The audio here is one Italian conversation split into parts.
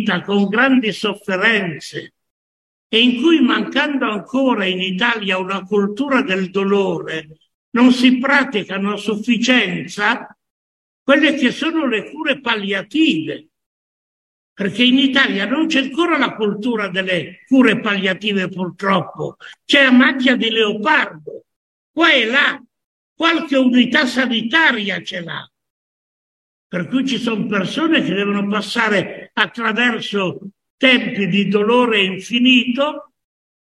vita con grandi sofferenze e in cui, mancando ancora in Italia una cultura del dolore, non si praticano a sufficienza quelle che sono le cure palliative, perché in Italia non c'è ancora la cultura delle cure palliative, purtroppo, c'è a macchia di leopardo, qua e là, qualche unità sanitaria ce l'ha, per cui ci sono persone che devono passare attraverso tempi di dolore infinito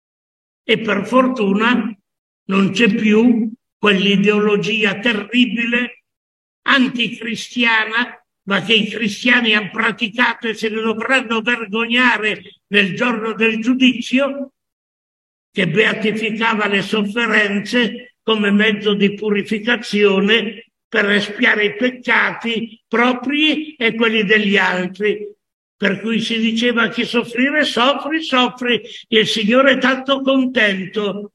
e per fortuna non c'è più quell'ideologia terribile anticristiana, ma che i cristiani hanno praticato e se ne dovranno vergognare nel giorno del giudizio, che beatificava le sofferenze come mezzo di purificazione per espiare i peccati propri e quelli degli altri. Per cui si diceva che soffrire soffri, soffri, il Signore è tanto contento.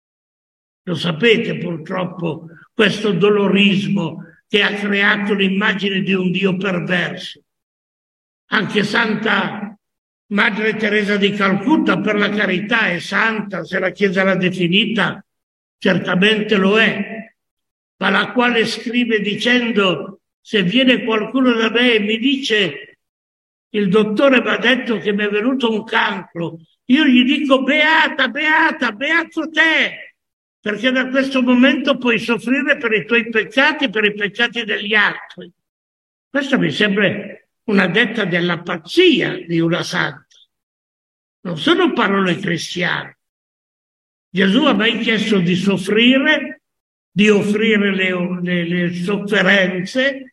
Lo sapete purtroppo, questo dolorismo che ha creato l'immagine di un Dio perverso. Anche Santa Madre Teresa di Calcutta, per la carità, è santa, se la Chiesa l'ha definita, certamente lo è, ma la quale scrive dicendo: se viene qualcuno da me e mi dice il dottore mi ha detto che mi è venuto un cancro, io gli dico beata, beata, beato te, perché da questo momento puoi soffrire per i tuoi peccati, per i peccati degli altri. Questo mi sembra una detta della pazzia di una santa. Non sono parole cristiane. Gesù ha mai chiesto di soffrire, di offrire le sofferenze,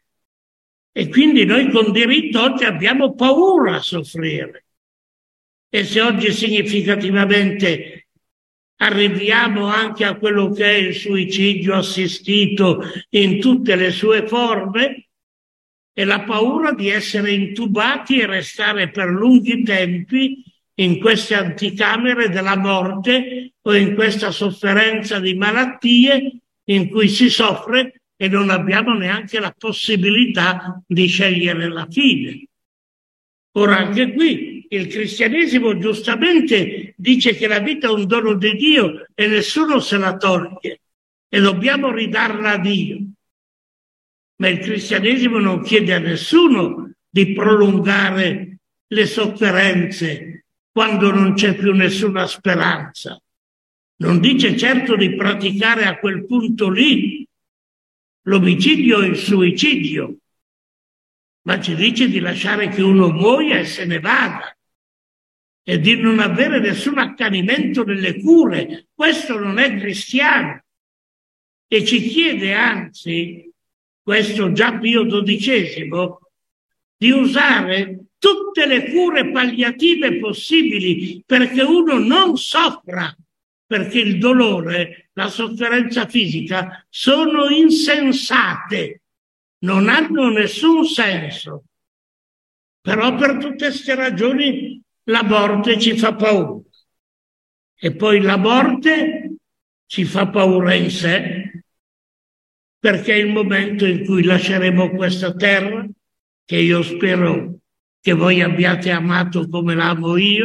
e quindi noi con diritto oggi abbiamo paura a soffrire. E se oggi significativamente arriviamo anche a quello che è il suicidio assistito in tutte le sue forme, è la paura di essere intubati e restare per lunghi tempi in queste anticamere della morte o in questa sofferenza di malattie in cui si soffre e non abbiamo neanche la possibilità di scegliere la fine. Ora anche qui il cristianesimo giustamente dice che la vita è un dono di Dio e nessuno se la toglie e dobbiamo ridarla a Dio. Ma il cristianesimo non chiede a nessuno di prolungare le sofferenze quando non c'è più nessuna speranza. Non dice certo di praticare a quel punto lì l'omicidio e il suicidio, ma ci dice di lasciare che uno muoia e se ne vada e di non avere nessun accanimento nelle cure. Questo non è cristiano. E ci chiede anzi, questo già Pio XII, di usare tutte le cure palliative possibili perché uno non soffra, perché il dolore, la sofferenza fisica sono insensate, non hanno nessun senso. Però per tutte queste ragioni la morte ci fa paura. E poi la morte ci fa paura in sé, perché è il momento in cui lasceremo questa terra, che io spero che voi abbiate amato come l'amo io.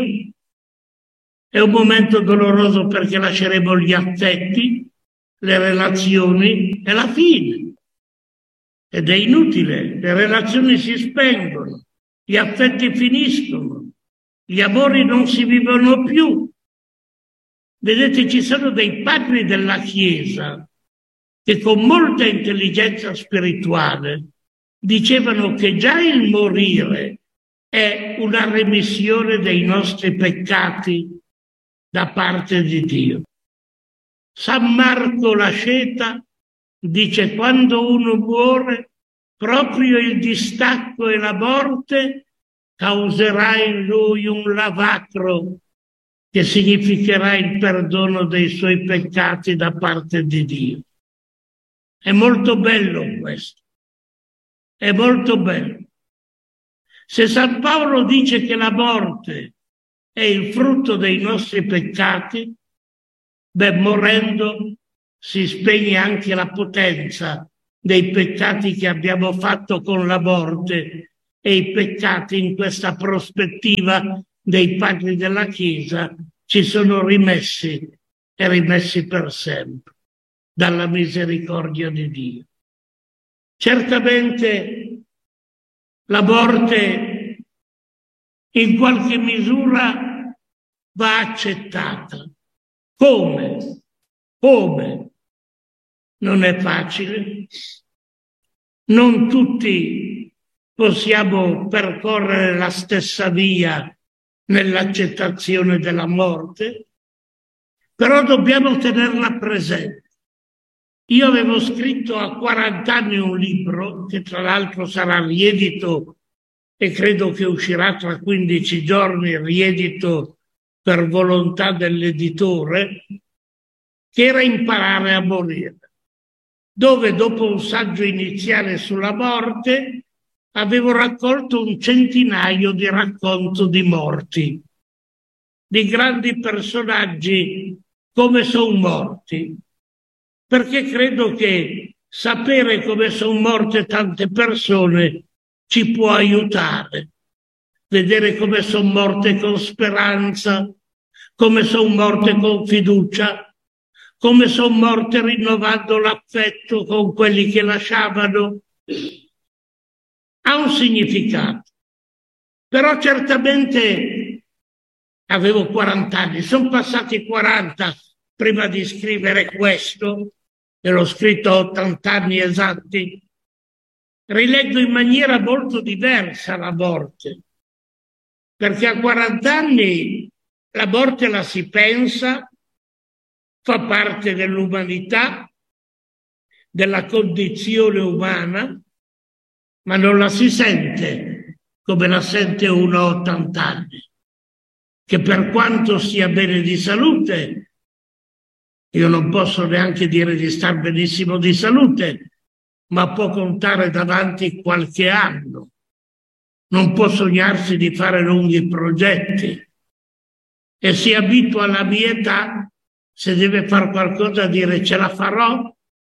È un momento doloroso perché lasceremo gli affetti, le relazioni e la fine. Ed è inutile, le relazioni si spengono, gli affetti finiscono, gli amori non si vivono più. Vedete, ci sono dei padri della Chiesa che con molta intelligenza spirituale dicevano che già il morire è una remissione dei nostri peccati da parte di Dio. San Marco l'Asceta dice: quando uno muore, proprio il distacco e la morte causerà in lui un lavacro che significherà il perdono dei suoi peccati da parte di Dio. È molto bello questo, è molto bello. Se San Paolo dice che la morte è il frutto dei nostri peccati, morendo si spegne anche la potenza dei peccati che abbiamo fatto con la morte e i peccati in questa prospettiva dei padri della Chiesa ci sono rimessi e rimessi per sempre dalla misericordia di Dio. Certamente la morte in qualche misura va accettata. Come? Come? Non è facile. Non tutti possiamo percorrere la stessa via nell'accettazione della morte, però dobbiamo tenerla presente. Io avevo scritto a 40 anni un libro, che tra l'altro sarà riedito e credo che uscirà tra 15 giorni, riedito per volontà dell'editore, che era Imparare a morire, dove dopo un saggio iniziale sulla morte avevo raccolto un centinaio di racconti di morti, di grandi personaggi come sono morti, perché credo che sapere come sono morte tante persone ci può aiutare, vedere come sono morte con speranza, come sono morte con fiducia, come sono morte rinnovando l'affetto con quelli che lasciavano. Ha un significato. Però certamente avevo 40 anni, sono passati 40 prima di scrivere questo, e l'ho scritto a 80 anni esatti. Rileggo in maniera molto diversa la morte, perché a 40 anni la morte la si pensa, fa parte dell'umanità, della condizione umana, ma non la si sente come la sente uno a 80 anni, che per quanto stia bene di salute, io non posso neanche dire di star benissimo di salute, ma può contare davanti qualche anno, non può sognarsi di fare lunghi progetti e si abitua alla mia età, se deve fare qualcosa, a dire ce la farò,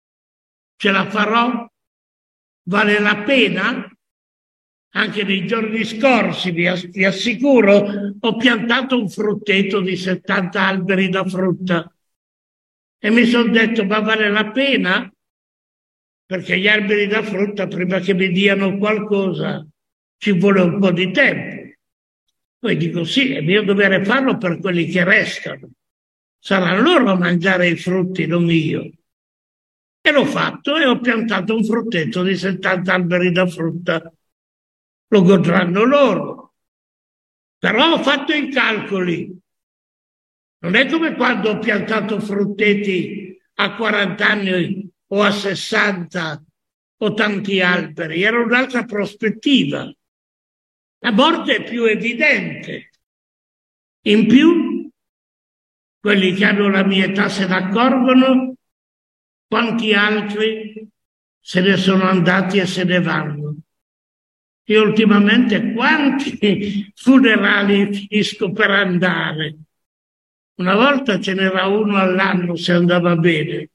vale la pena. Anche nei giorni scorsi, vi assicuro, ho piantato un frutteto di 70 alberi da frutta e mi sono detto, ma vale la pena? Perché gli alberi da frutta, prima che mi diano qualcosa, ci vuole un po' di tempo. Poi dico sì, è mio dovere farlo per quelli che restano. Saranno loro a mangiare i frutti, non io. E l'ho fatto e ho piantato un frutteto di 70 alberi da frutta. Lo godranno loro. Però ho fatto i calcoli. Non è come quando ho piantato frutteti a 40 anni o a 60 o tanti alberi. Era un'altra prospettiva. La morte è più evidente. In più, quelli che hanno la mia età se ne accorgono, quanti altri se ne sono andati e se ne vanno. Io ultimamente quanti funerali finisco per andare. Una volta ce n'era uno all'anno se andava bene.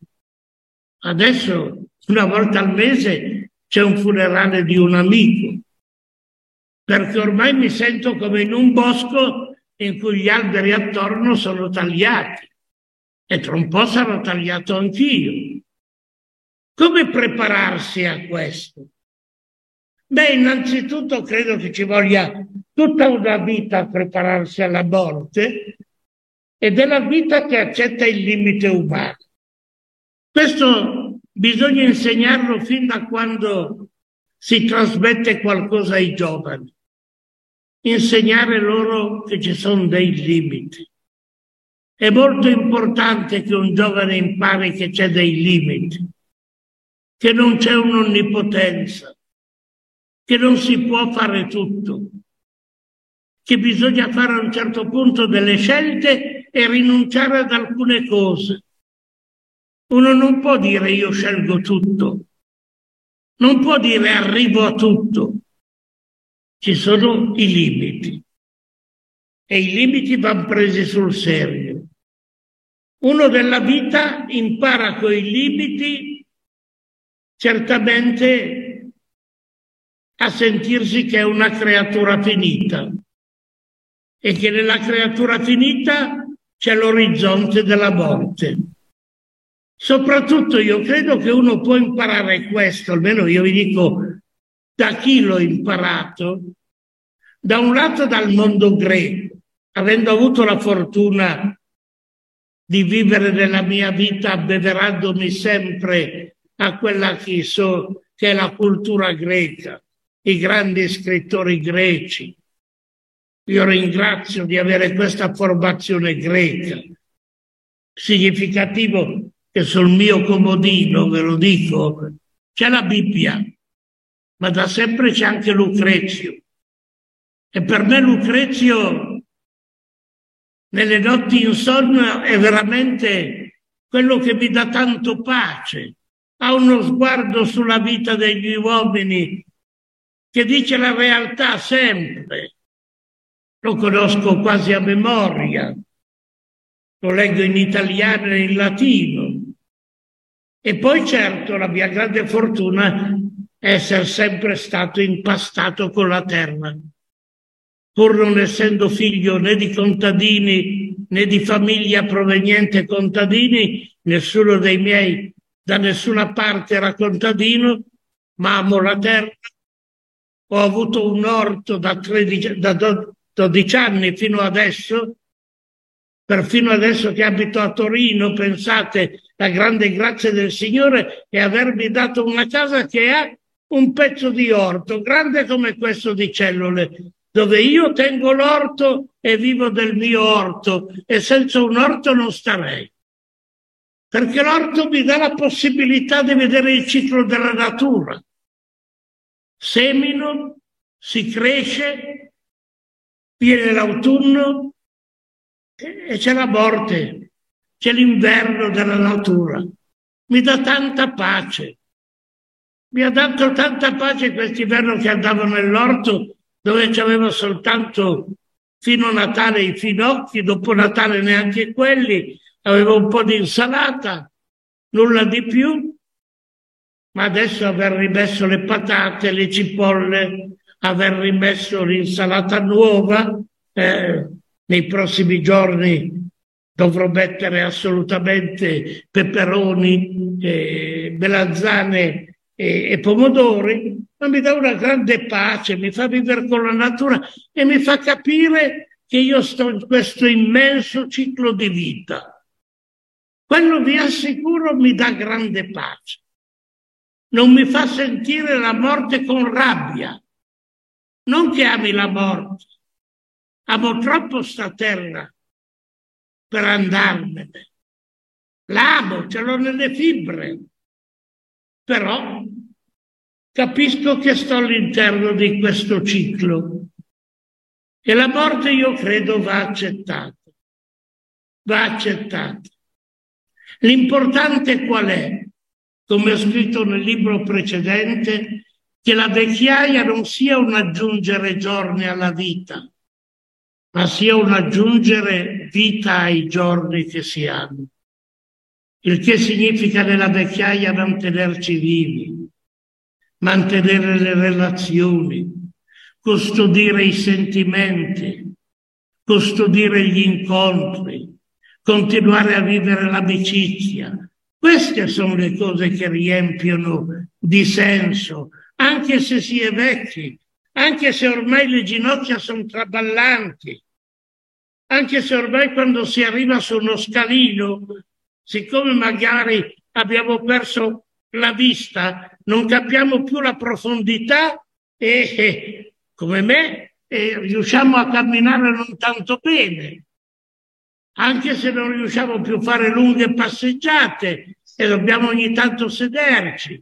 Adesso una volta al mese c'è un funerale di un amico. Perché ormai mi sento come in un bosco in cui gli alberi attorno sono tagliati. E tra un po' sarò tagliato anch'io. Come prepararsi a questo? Beh, innanzitutto credo che ci voglia tutta una vita a prepararsi alla morte ed è la vita che accetta il limite umano. Questo bisogna insegnarlo fin da quando si trasmette qualcosa ai giovani. Insegnare loro che ci sono dei limiti. È molto importante che un giovane impari che c'è dei limiti, che non c'è un'onnipotenza, che non si può fare tutto, che bisogna fare a un certo punto delle scelte e rinunciare ad alcune cose. Uno non può dire io scelgo tutto, non può dire arrivo a tutto. Ci sono i limiti e i limiti vanno presi sul serio. Uno della vita impara coi limiti certamente a sentirsi che è una creatura finita e che nella creatura finita c'è l'orizzonte della morte. Soprattutto io credo che uno può imparare questo, almeno io vi dico da chi l'ho imparato, da un lato dal mondo greco, avendo avuto la fortuna di vivere nella mia vita abbeverandomi sempre a quella che è la cultura greca, i grandi scrittori greci. Io ringrazio di avere questa formazione greca. Significativo che sul mio comodino, ve lo dico, c'è la Bibbia, ma da sempre c'è anche Lucrezio. E per me Lucrezio, nelle notti insonne, è veramente quello che mi dà tanto pace. Ha uno sguardo sulla vita degli uomini che dice la realtà sempre. Lo conosco quasi a memoria, lo leggo in italiano e in latino. E poi certo la mia grande fortuna è essere sempre stato impastato con la terra. Pur non essendo figlio né di contadini né di famiglia proveniente contadini, nessuno dei miei da nessuna parte era contadino, ma amo la terra. Ho avuto un orto da 12 anni fino adesso, perfino adesso che abito a Torino, pensate, la grande grazia del Signore è avermi dato una casa che ha un pezzo di orto, grande come questo di Cellule, dove io tengo l'orto e vivo del mio orto, e senza un orto non starei. Perché l'orto mi dà la possibilità di vedere il ciclo della natura. Semino, si cresce, viene l'autunno e c'è la morte, c'è l'inverno della natura. Mi dà tanta pace. Mi ha dato tanta pace quest'inverno che andavo nell'orto dove c'avevo soltanto fino a Natale i finocchi, dopo Natale neanche quelli, avevo un po' di insalata, nulla di più, ma adesso aver rimesso le patate, le cipolle, aver rimesso l'insalata nuova, nei prossimi giorni dovrò mettere assolutamente peperoni, melanzane e pomodori, ma mi dà una grande pace, mi fa vivere con la natura e mi fa capire che io sto in questo immenso ciclo di vita. Quello, vi assicuro, mi dà grande pace. Non mi fa sentire la morte con rabbia. Non che ami la morte. Amo troppo sta terra per andarmene. L'amo, ce l'ho nelle fibre. Però capisco che sto all'interno di questo ciclo. E la morte, io credo, va accettata. Va accettata. L'importante qual è? Come ho scritto nel libro precedente, che la vecchiaia non sia un aggiungere giorni alla vita, ma sia un aggiungere vita ai giorni che si hanno. Il che significa nella vecchiaia mantenerci vivi, mantenere le relazioni, custodire i sentimenti, custodire gli incontri, continuare a vivere l'amicizia. Queste sono le cose che riempiono di senso, anche se si è vecchi, anche se ormai le ginocchia sono traballanti, anche se ormai quando si arriva su uno scalino, siccome magari abbiamo perso la vista, non capiamo più la profondità e come me, riusciamo a camminare non tanto bene. Anche se non riusciamo più a fare lunghe passeggiate e dobbiamo ogni tanto sederci.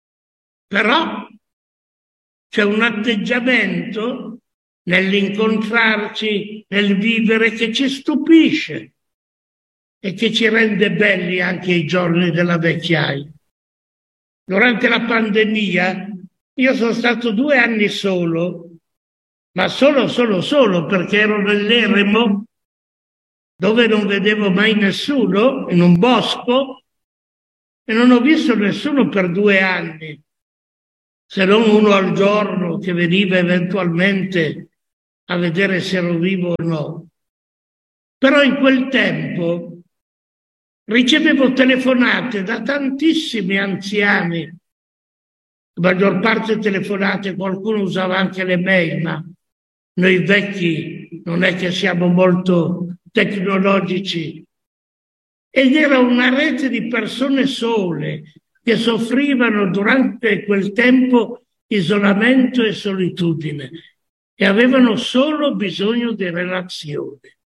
Però c'è un atteggiamento nell'incontrarci, nel vivere, che ci stupisce e che ci rende belli anche i giorni della vecchiaia. Durante la pandemia io sono stato 2 anni solo, ma solo perché ero nell'eremo, dove non vedevo mai nessuno, in un bosco, e non ho visto nessuno per 2 anni, se non uno al giorno, qualcuno che veniva eventualmente a vedere se ero vivo o no. Però in quel tempo ricevevo telefonate da tantissimi anziani, la maggior parte telefonate, qualcuno usava anche le mail, ma noi vecchi non è che siamo molto tecnologici. Ed era una rete di persone sole che soffrivano durante quel tempo isolamento e solitudine e avevano solo bisogno di relazione,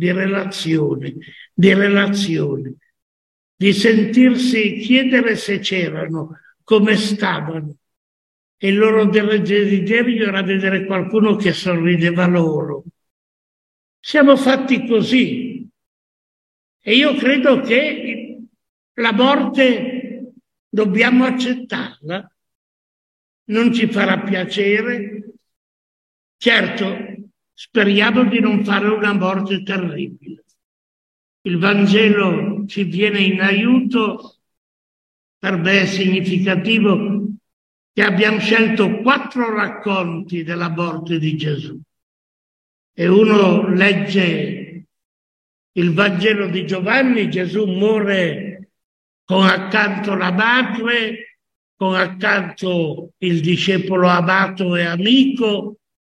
di sentirsi chiedere se c'erano, come stavano. E il loro desiderio era vedere qualcuno che sorrideva loro. Siamo fatti così. E io credo che la morte dobbiamo accettarla. Non ci farà piacere. Certo, speriamo di non fare una morte terribile. Il Vangelo ci viene in aiuto. Per me è significativo che abbiamo scelto 4 racconti della morte di Gesù. E uno legge il Vangelo di Giovanni, Gesù muore con accanto la madre, con accanto il discepolo amato e amico,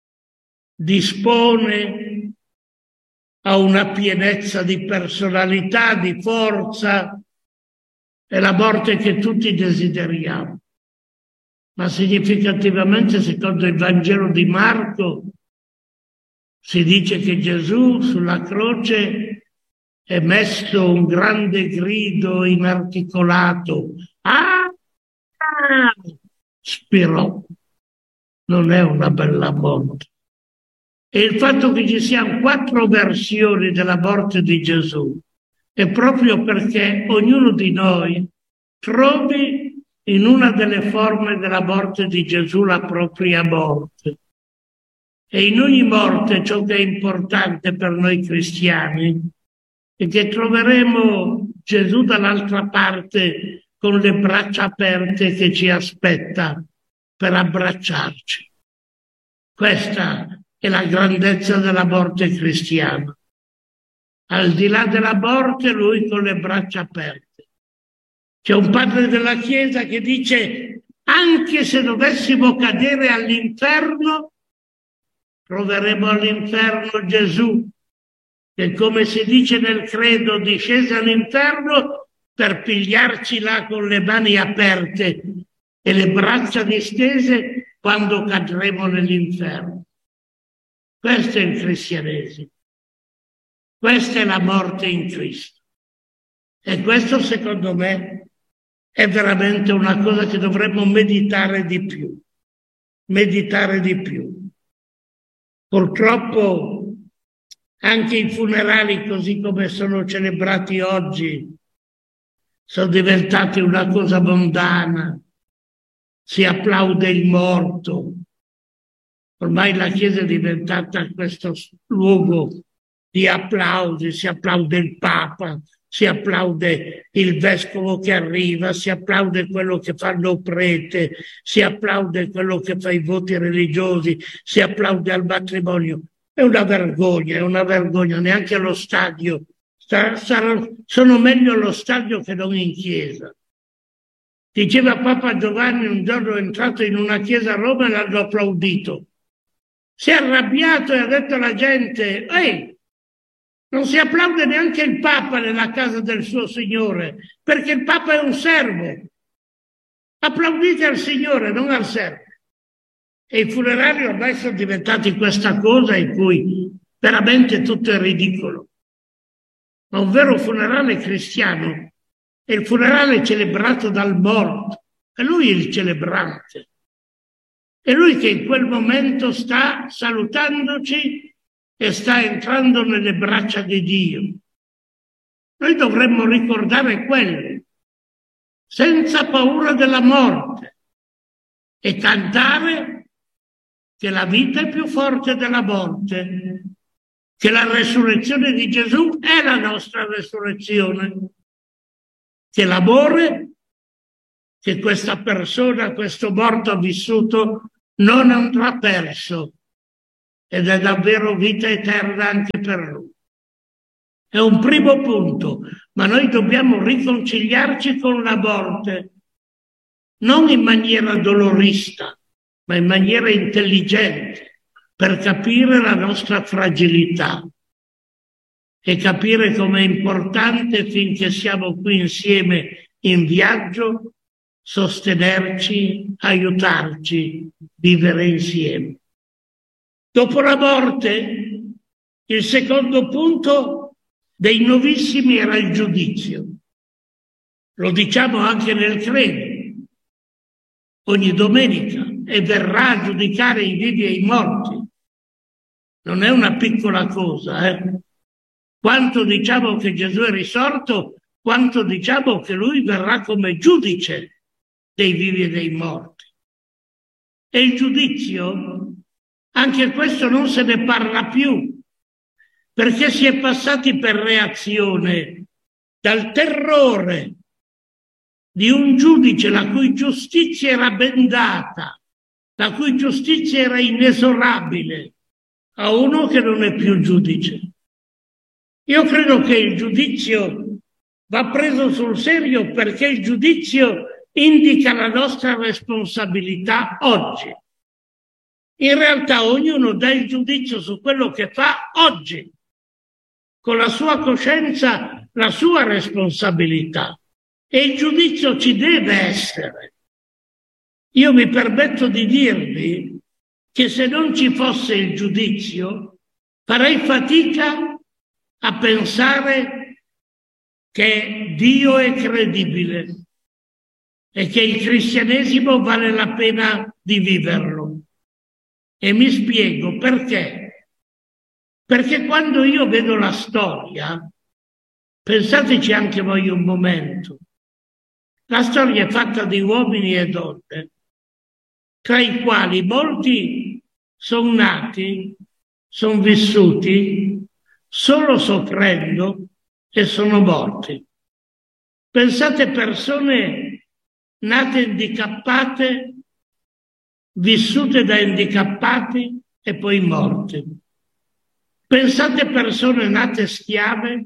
dispone a una pienezza di personalità, di forza, è la morte che tutti desideriamo. Ma significativamente, secondo il Vangelo di Marco, si dice che Gesù sulla croce è messo un grande grido inarticolato. Ah! Spirò. Non è una bella morte. E il fatto che ci siano 4 versioni della morte di Gesù è proprio perché ognuno di noi trovi in una delle forme della morte di Gesù la propria morte. E in ogni morte ciò che è importante per noi cristiani è che troveremo Gesù dall'altra parte con le braccia aperte che ci aspetta per abbracciarci. Questa è la grandezza della morte cristiana. Al di là della morte, lui con le braccia aperte. C'è un padre della Chiesa che dice: anche se dovessimo cadere all'inferno, troveremo all'inferno Gesù, che, come si dice nel credo, discese all'inferno per pigliarci là con le mani aperte e le braccia distese quando cadremo nell'inferno. Questo è il cristianesimo. Questa è la morte in Cristo. E questo, secondo me, è veramente una cosa che dovremmo meditare di più. Meditare di più. Purtroppo anche i funerali, così come sono celebrati oggi, sono diventati una cosa mondana. Si applaude il morto. Ormai la Chiesa è diventata questo luogo di applausi, si applaude il Papa, si applaude il vescovo che arriva, si applaude quello che fa il prete, si applaude quello che fa i voti religiosi, si applaude al matrimonio. È una vergogna, neanche allo stadio. Sono meglio allo stadio che non in chiesa. Diceva Papa Giovanni, un giorno è entrato in una chiesa a Roma e l'hanno applaudito. Si è arrabbiato e ha detto alla gente: ehi, non si applaude neanche il Papa nella casa del suo Signore, perché il Papa è un servo. Applaudite al Signore, non al servo. E i funerali ormai sono diventati questa cosa in cui veramente tutto è ridicolo. Ma un vero funerale cristiano è il funerale celebrato dal morto. E lui è il celebrante. È lui che in quel momento sta salutandoci e sta entrando nelle braccia di Dio. Noi dovremmo ricordare quello, senza paura della morte, e cantare che la vita è più forte della morte, che la resurrezione di Gesù è la nostra resurrezione, che l'amore che questa persona, questo morto ha vissuto, non andrà perso ed è davvero vita eterna anche per lui. È un primo punto, ma noi dobbiamo riconciliarci con la morte, non in maniera dolorista, ma in maniera intelligente, per capire la nostra fragilità e capire com'è importante, finché siamo qui insieme in viaggio, sostenerci, aiutarci, vivere insieme. Dopo la morte, il secondo punto dei novissimi era il giudizio. Lo diciamo anche nel credo, ogni domenica, e verrà a giudicare i vivi e i morti. Non è una piccola cosa, Quanto diciamo che Gesù è risorto, quanto diciamo che lui verrà come giudice dei vivi e dei morti. E il giudizio, anche questo non se ne parla più, perché si è passati per reazione dal terrore di un giudice la cui giustizia era bendata, la cui giustizia era inesorabile, a uno che non è più giudice. Io credo che il giudizio va preso sul serio, perché il giudizio indica la nostra responsabilità oggi. In realtà ognuno dà il giudizio su quello che fa oggi, con la sua coscienza, la sua responsabilità. E il giudizio ci deve essere. Io mi permetto di dirvi che se non ci fosse il giudizio, farei fatica a pensare che Dio è credibile e che il cristianesimo vale la pena di viverlo. E mi spiego perché. Perché quando io vedo la storia, pensateci anche voi un momento, la storia è fatta di uomini e donne, tra i quali molti sono nati, sono vissuti, solo soffrendo e sono morti. Pensate persone nate handicappate, vissute da handicappati e poi morte. Pensate persone nate schiave,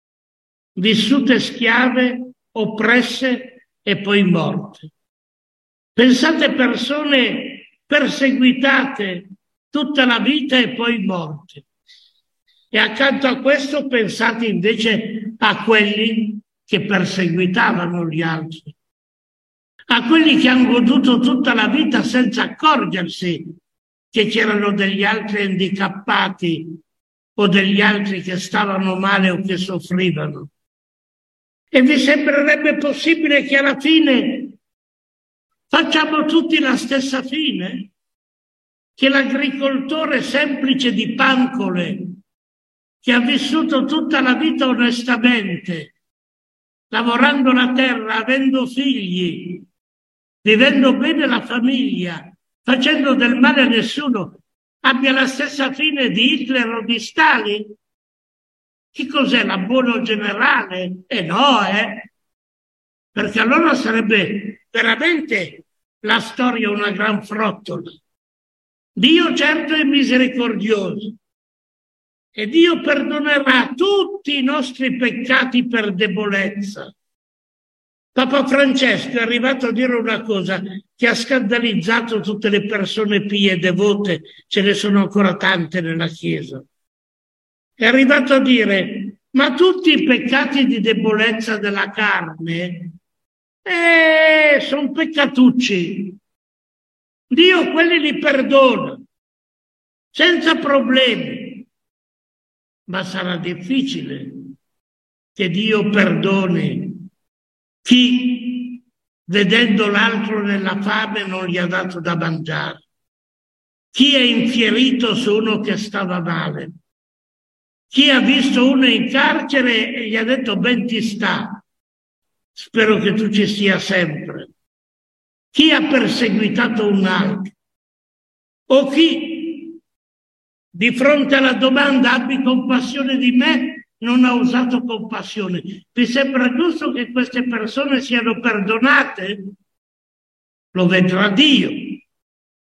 vissute schiave, oppresse e poi morte. Pensate persone perseguitate tutta la vita e poi morte. E accanto a questo pensate invece a quelli che perseguitavano gli altri, a quelli che hanno goduto tutta la vita senza accorgersi che c'erano degli altri handicappati o degli altri che stavano male o che soffrivano. E vi sembrerebbe possibile che alla fine facciamo tutti la stessa fine? Che l'agricoltore semplice di Pancole, che ha vissuto tutta la vita onestamente, lavorando la terra, avendo figli, vivendo bene la famiglia, facendo del male a nessuno, abbia la stessa fine di Hitler o di Stalin? Che cos'è, l'abbuono generale? No, perché allora sarebbe veramente la storia una gran frottola. Dio certo è misericordioso e Dio perdonerà tutti i nostri peccati per debolezza. Papa Francesco è arrivato a dire una cosa che ha scandalizzato tutte le persone pie e devote, ce ne sono ancora tante nella Chiesa. È arrivato a dire: ma tutti i peccati di debolezza della carne sono peccatucci. Dio quelli li perdona senza problemi, ma sarà difficile che Dio perdoni chi, vedendo l'altro nella fame, non gli ha dato da mangiare, chi è infierito su uno che stava male, chi ha visto uno in carcere e gli ha detto: ben ti sta, spero che tu ci sia sempre, chi ha perseguitato un altro, o chi di fronte alla domanda abbi compassione di me non ha usato compassione. Vi sembra giusto che queste persone siano perdonate? Lo vedrà Dio.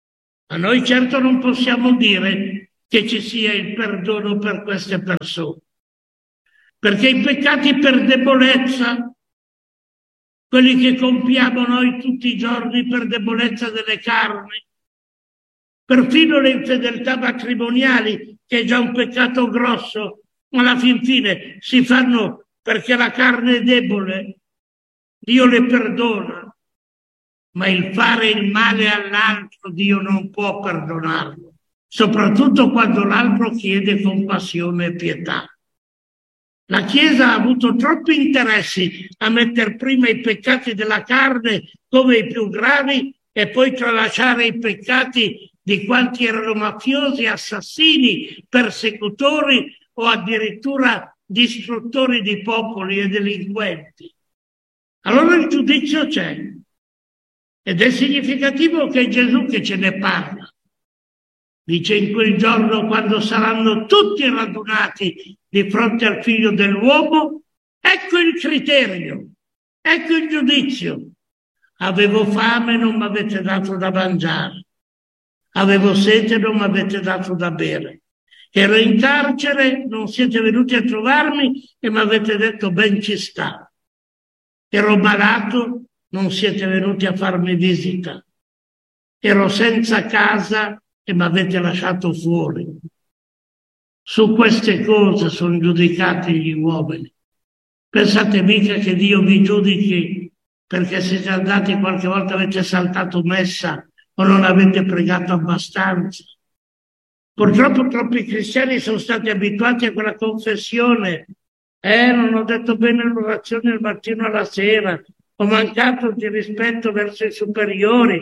Ma noi certo non possiamo dire che ci sia il perdono per queste persone, perché i peccati per debolezza, quelli che compiamo noi tutti i giorni per debolezza delle carni, perfino le infedeltà matrimoniali, che è già un peccato grosso, ma alla fin fine si fanno perché la carne è debole, Dio le perdona, ma il fare il male all'altro Dio non può perdonarlo, soprattutto quando l'altro chiede compassione e pietà. La Chiesa ha avuto troppi interessi a mettere prima i peccati della carne come i più gravi e poi tralasciare i peccati di quanti erano mafiosi, assassini, persecutori o addirittura distruttori di popoli e delinquenti. Allora il giudizio c'è ed è significativo che è Gesù che ce ne parla. Dice: in quel giorno, quando saranno tutti radunati di fronte al Figlio dell'uomo, ecco il criterio, ecco il giudizio. Avevo fame, non mi avete dato da mangiare. Avevo sete, non mi avete dato da bere. Ero in carcere, non siete venuti a trovarmi e mi avete detto ben ci sta. Ero malato, non siete venuti a farmi visita. Ero senza casa e mi avete lasciato fuori. Su queste cose sono giudicati gli uomini. Pensate mica che Dio vi giudichi perché siete andati qualche volta, avete saltato messa o non avete pregato abbastanza. Purtroppo troppi cristiani sono stati abituati a quella confessione. Non ho detto bene l'orazione al mattino alla sera, ho mancato di rispetto verso i superiori,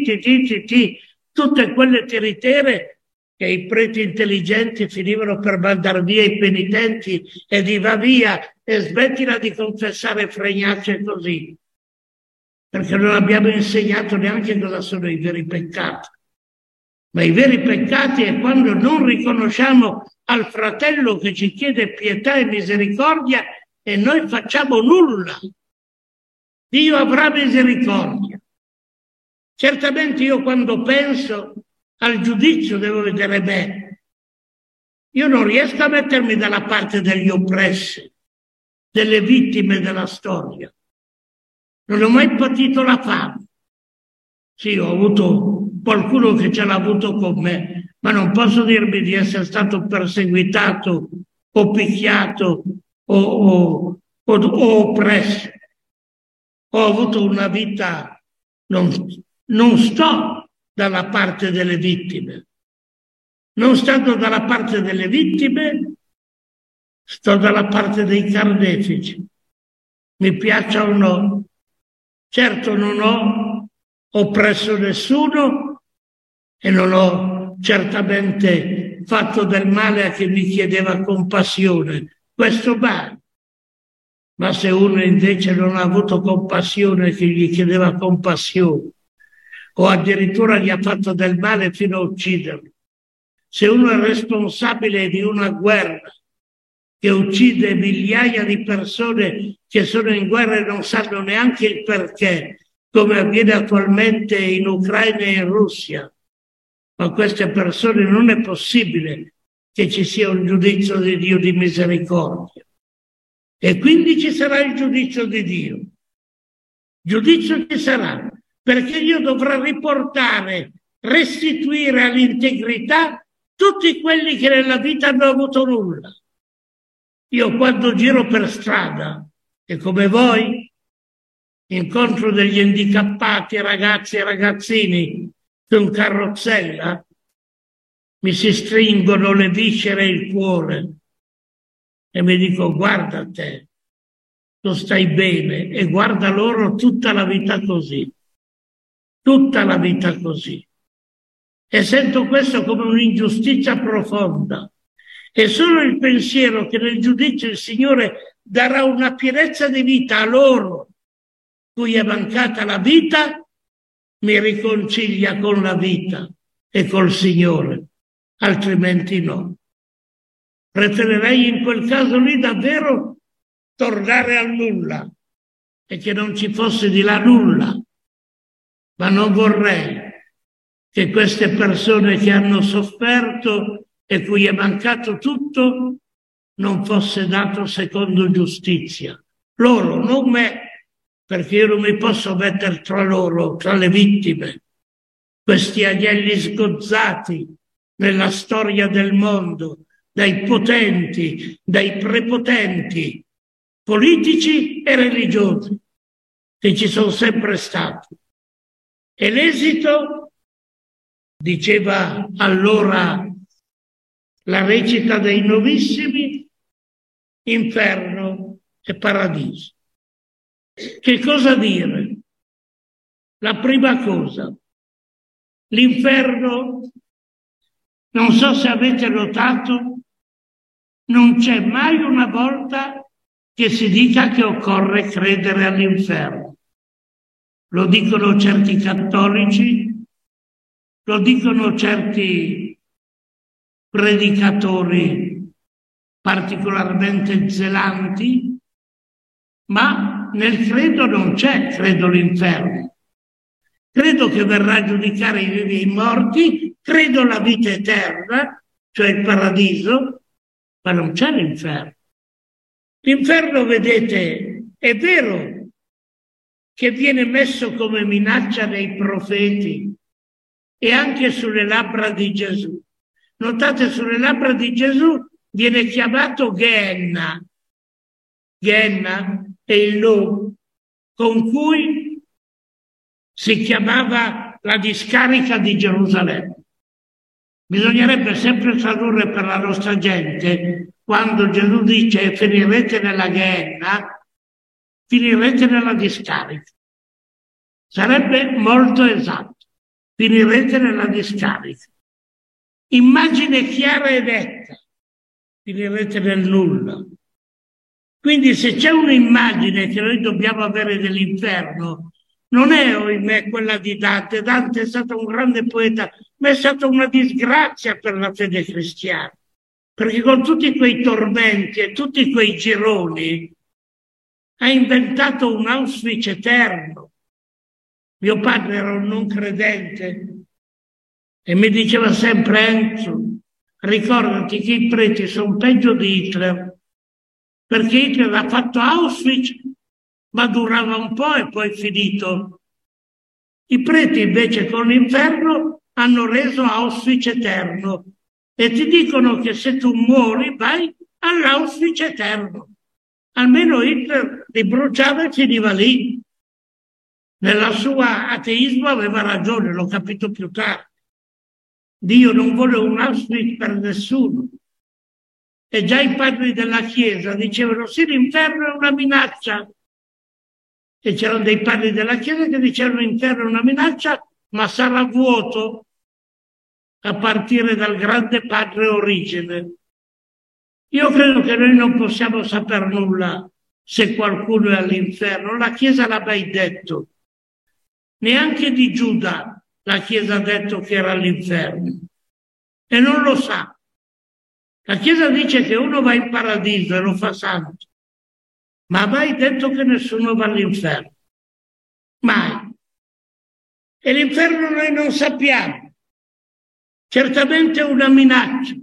tutte quelle tiritere che i preti intelligenti finivano per mandar via i penitenti e di va via e smettila di confessare fregnacce così, perché non abbiamo insegnato neanche cosa sono i veri peccati. Ma i veri peccati è quando non riconosciamo al fratello che ci chiede pietà e misericordia e noi facciamo nulla. Dio avrà misericordia. Certamente io quando penso al giudizio devo vedere me. Io non riesco a mettermi dalla parte degli oppressi, delle vittime della storia. Non ho mai patito la fame. Sì, ho avuto qualcuno che ce l'ha avuto con me, ma non posso dirmi di essere stato perseguitato o picchiato o oppresso. Ho avuto una vita, non sto dalla parte delle vittime. Non stando dalla parte delle vittime, sto dalla parte dei carnefici. Mi piaccia o no? Certo non ho oppresso nessuno e non ho certamente fatto del male a chi mi chiedeva compassione. Questo male. Ma se uno invece non ha avuto compassione chi gli chiedeva compassione, o addirittura gli ha fatto del male fino a ucciderlo, se uno è responsabile di una guerra che uccide migliaia di persone che sono in guerra e non sanno neanche il perché, come avviene attualmente in Ucraina e in Russia, ma queste persone non è possibile che ci sia un giudizio di Dio di misericordia. E quindi ci sarà il giudizio di Dio. Giudizio ci sarà, perché Dio dovrà riportare, restituire all'integrità tutti quelli che nella vita hanno avuto nulla. Io quando giro per strada, e come voi, incontro degli handicappati, ragazzi e ragazzini su carrozzella, mi si stringono le viscere e il cuore. E mi dico: guarda te, tu stai bene, e guarda loro tutta la vita così, tutta la vita così. E sento questo come un'ingiustizia profonda. E solo il pensiero che nel giudizio il Signore darà una pienezza di vita a loro cui è mancata la vita, mi riconcilia con la vita e col Signore, altrimenti no. Preferirei in quel caso lì davvero tornare al nulla e che non ci fosse di là nulla, ma non vorrei che queste persone che hanno sofferto e cui è mancato tutto non fosse dato secondo giustizia. Loro, non me, perché io non mi posso mettere tra loro, tra le vittime, questi agnelli sgozzati nella storia del mondo, dai potenti, dai prepotenti, politici e religiosi, che ci sono sempre stati. E l'esito, diceva allora la recita dei novissimi, inferno e paradiso. Che cosa dire? La prima cosa, l'inferno, non so se avete notato, non c'è mai una volta che si dica che occorre credere all'inferno. Lo dicono certi cattolici, lo dicono certi predicatori particolarmente zelanti, ma nel credo non c'è, credo l'inferno. Credo che verrà a giudicare i vivi e i morti, credo la vita eterna, cioè il paradiso, ma non c'è l'inferno. L'inferno, vedete, è vero che viene messo come minaccia nei profeti e anche sulle labbra di Gesù. Notate, sulle labbra di Gesù viene chiamato Gehenna. Gehenna è il nome con cui si chiamava la discarica di Gerusalemme. Bisognerebbe sempre tradurre per la nostra gente, quando Gesù dice finirete nella Gehenna, finirete nella discarica. Sarebbe molto esatto. Finirete nella discarica. Immagine chiara e netta. Finirete nel nulla. Quindi se c'è un'immagine che noi dobbiamo avere dell'inferno, non è, ohimè, quella di Dante. Dante è stato un grande poeta, ma è stata una disgrazia per la fede cristiana. Perché con tutti quei tormenti e tutti quei gironi ha inventato un Auschwitz eterno. Mio padre era un non credente e mi diceva sempre: Enzo, ricordati che i preti sono peggio di Hitler, perché Hitler ha fatto Auschwitz, ma durava un po' e poi è finito. I preti invece con l'inferno hanno reso Auschwitz eterno e ti dicono che se tu muori vai all'Auschwitz eterno. Almeno Hitler li bruciava e finiva lì. Nella sua ateismo aveva ragione, l'ho capito più tardi. Dio non vuole un Auschwitz per nessuno. E già i padri della Chiesa dicevano sì, l'inferno è una minaccia. E c'erano dei padri della Chiesa che dicevano l'inferno è una minaccia, ma sarà vuoto a partire dal grande padre Origene. Io credo che noi non possiamo saper nulla se qualcuno è all'inferno. La Chiesa l'ha mai detto. Neanche di Giuda la Chiesa ha detto che era all'inferno. E non lo sa. La Chiesa dice che uno va in paradiso e lo fa santo. Ma ha mai detto che nessuno va all'inferno? Mai. E l'inferno noi non sappiamo. Certamente è una minaccia.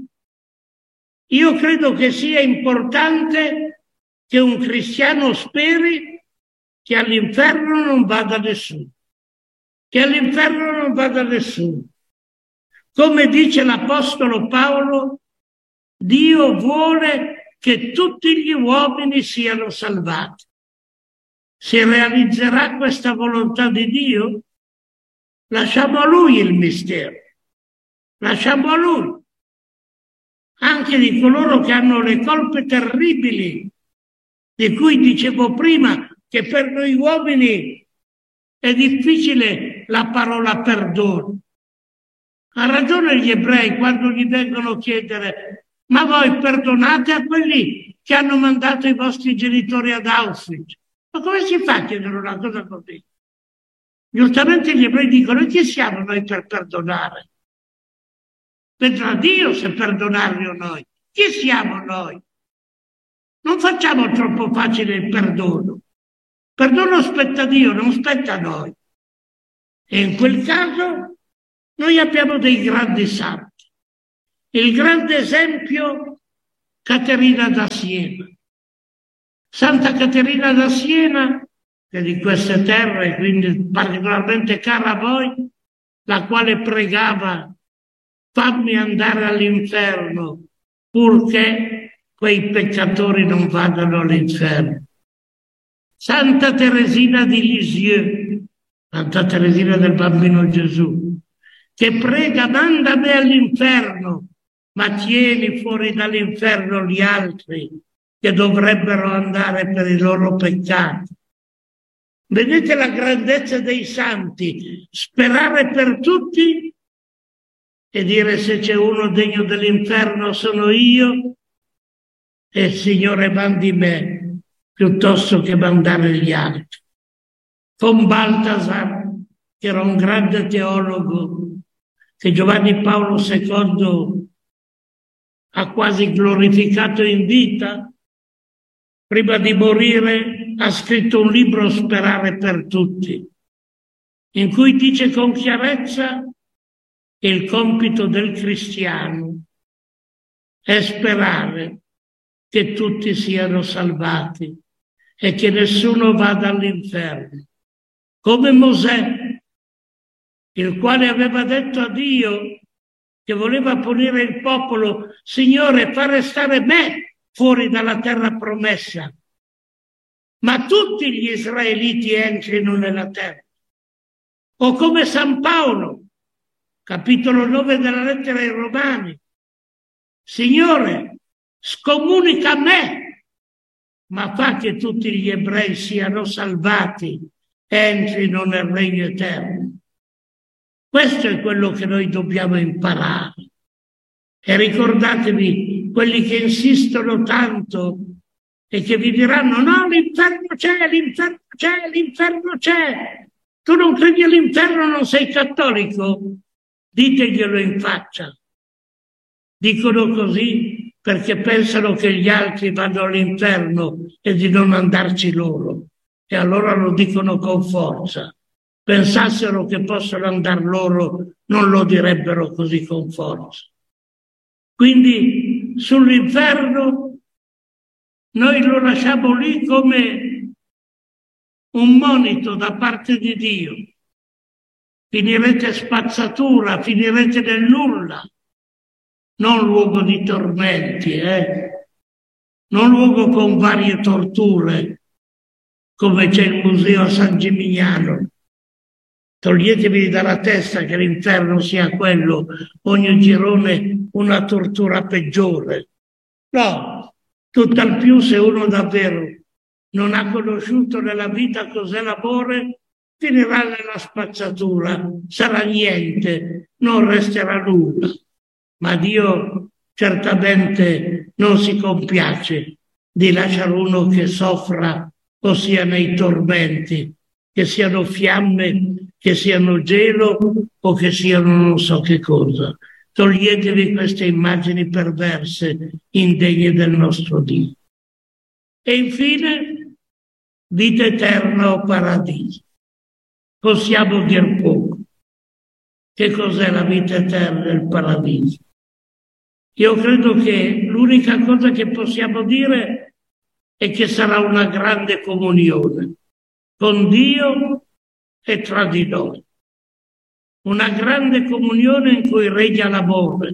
Io credo che sia importante che un cristiano speri che all'inferno non vada nessuno. Che all'inferno non vada nessuno. Come dice l'Apostolo Paolo, Dio vuole che tutti gli uomini siano salvati. Si realizzerà questa volontà di Dio? Lasciamo a Lui il mistero. Lasciamo a Lui. Anche di coloro che hanno le colpe terribili, di cui dicevo prima che per noi uomini è difficile la parola perdono. Ha ragione gli ebrei quando gli vengono a chiedere: ma voi perdonate a quelli che hanno mandato i vostri genitori ad Auschwitz? Ma come si fa a chiedere una cosa così? Giustamente gli ebrei dicono: e chi siamo noi per perdonare? Vedrà Dio se perdonarli o noi. Chi siamo noi? Non facciamo troppo facile il perdono. Il perdono spetta a Dio, non spetta a noi. E in quel caso Noi abbiamo dei grandi santi. Il grande esempio, Caterina da Siena. Santa Caterina da Siena, che è di queste terre, quindi particolarmente cara a voi, la quale pregava: fammi andare all'inferno, purché quei peccatori non vadano all'inferno. Santa Teresina di Lisieux, Santa Teresina del Bambino Gesù, che prega: mandami all'inferno, ma tieni fuori dall'inferno gli altri che dovrebbero andare per i loro peccati. Vedete la grandezza dei santi, sperare per tutti e dire: se c'è uno degno dell'inferno sono io, e il Signore mandi me piuttosto che mandare gli altri. Con Baltasar, che era un grande teologo, che Giovanni Paolo II ha quasi glorificato in vita, prima di morire ha scritto un libro, Sperare per tutti, in cui dice con chiarezza che il compito del cristiano è sperare che tutti siano salvati e che nessuno vada all'inferno. Come Mosè, il quale aveva detto a Dio che voleva punire il popolo: Signore, fa restare me fuori dalla terra promessa, ma tutti gli israeliti entrino nella terra. O come San Paolo, capitolo 9 della lettera ai Romani: Signore, scomunica me, ma fa che tutti gli ebrei siano salvati e entrino nel regno eterno. Questo è quello che noi dobbiamo imparare. E ricordatevi, quelli che insistono tanto e che vi diranno: no, l'inferno c'è, l'inferno c'è, l'inferno c'è. Tu non credi all'inferno, non sei cattolico? Diteglielo in faccia. Dicono così perché pensano che gli altri vanno all'inferno e di non andarci loro. E allora lo dicono con forza. Pensassero che possono andare loro, non lo direbbero così con forza. Quindi sull'inferno noi lo lasciamo lì come un monito da parte di Dio. Finirete spazzatura, finirete nel nulla, non luogo di tormenti, non luogo con varie torture, come c'è il museo a San Gimignano. Toglietevi dalla testa che l'inferno sia quello, ogni girone una tortura peggiore. No, tutt'al più se uno davvero non ha conosciuto nella vita cos'è l'amore, finirà nella spazzatura, sarà niente, non resterà nulla. Ma Dio certamente non si compiace di lasciare uno che soffra o sia nei tormenti, che siano fiamme, che siano gelo o che siano non so che cosa. Toglietevi queste immagini perverse, indegne del nostro Dio. E infine, vita eterna o paradiso. Possiamo dir poco. Che cos'è la vita eterna e il paradiso? Io credo che l'unica cosa che possiamo dire è che sarà una grande comunione con Dio e tra di noi. Una grande comunione in cui regna l'amore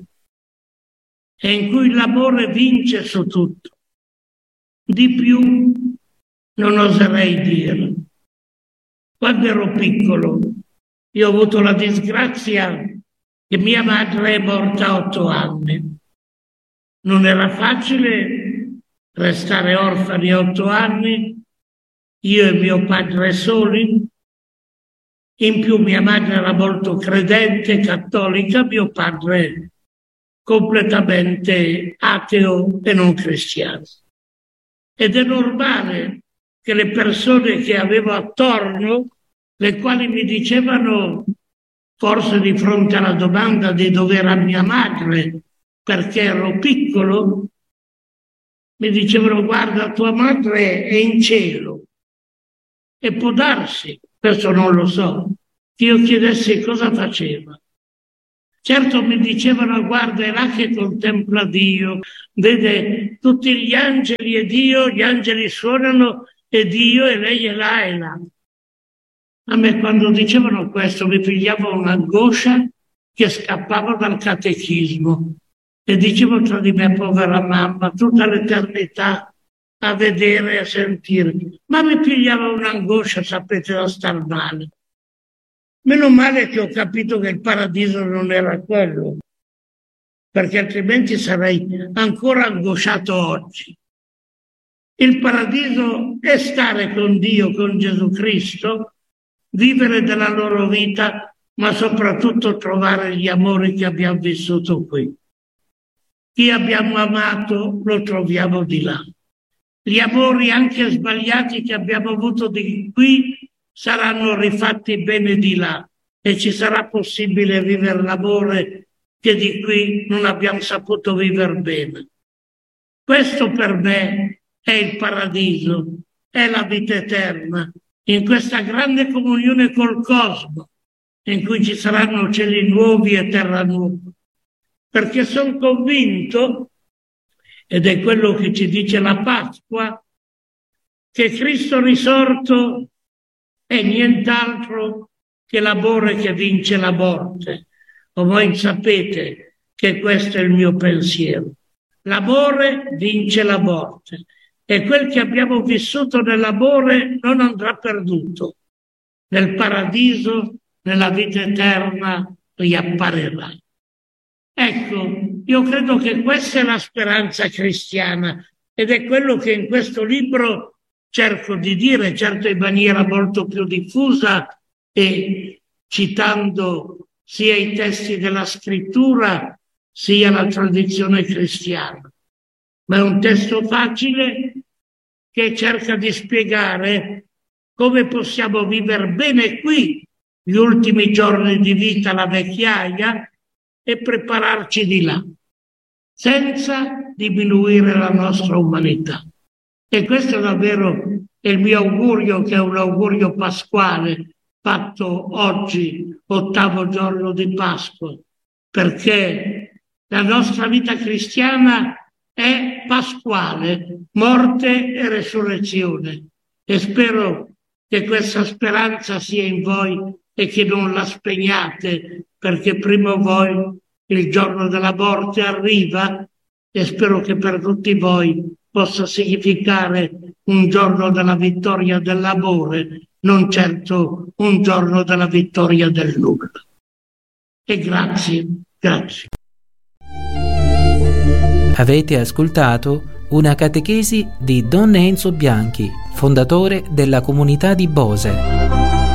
e in cui l'amore vince su tutto. Di più non oserei dire. Quando ero piccolo, io ho avuto la disgrazia che mia madre è morta a 8 anni. Non era facile restare orfani a 8 anni, io e mio padre soli. In più mia madre era molto credente, cattolica, mio padre completamente ateo e non cristiano. Ed è normale che le persone che avevo attorno, le quali mi dicevano, forse di fronte alla domanda di dove era mia madre, perché ero piccolo, mi dicevano: guarda, tua madre è in cielo. E può darsi, questo non lo so, che io chiedessi cosa faceva. Certo mi dicevano, guarda, è là che contempla Dio, vede tutti gli angeli e Dio, gli angeli suonano e Dio, e lei è là e là. A me quando dicevano questo mi pigliava un'angoscia che scappavo dal catechismo e dicevo tra di me, povera mamma, tutta l'eternità a vedere e a sentire. Ma mi pigliava un'angoscia, sapete, da star male. Meno male che ho capito che il paradiso non era quello, perché altrimenti sarei ancora angosciato oggi. Il paradiso è stare con Dio, con Gesù Cristo, vivere della loro vita, ma soprattutto trovare gli amori che abbiamo vissuto qui. Chi abbiamo amato lo troviamo di là. Gli amori anche sbagliati che abbiamo avuto di qui saranno rifatti bene di là e ci sarà possibile vivere l'amore che di qui non abbiamo saputo vivere bene. Questo per me è il paradiso, è la vita eterna, in questa grande comunione col cosmo, in cui ci saranno cieli nuovi e terra nuova. Perché sono convinto, ed è quello che ci dice la Pasqua, che Cristo risorto è nient'altro che l'amore che vince la morte. O voi sapete che questo è il mio pensiero. L'amore vince la morte e quel che abbiamo vissuto nell'amore non andrà perduto. Nel paradiso, nella vita eterna, riapparirà. Ecco, io credo che questa è la speranza cristiana ed è quello che in questo libro cerco di dire, certo in maniera molto più diffusa e citando sia i testi della scrittura sia la tradizione cristiana. Ma è un testo facile che cerca di spiegare come possiamo vivere bene qui gli ultimi giorni di vita, la vecchiaia, e prepararci di là, senza diminuire la nostra umanità. E questo è davvero il mio augurio, che è un augurio pasquale, fatto oggi, 8° giorno di Pasqua, perché la nostra vita cristiana è pasquale, morte e resurrezione. E spero che questa speranza sia in voi e che non la spegniate, perché prima o poi il giorno della morte arriva e spero che per tutti voi possa significare un giorno della vittoria dell'amore, non certo un giorno della vittoria del nulla. E grazie. Avete ascoltato una catechesi di Don Enzo Bianchi, fondatore della comunità di Bose.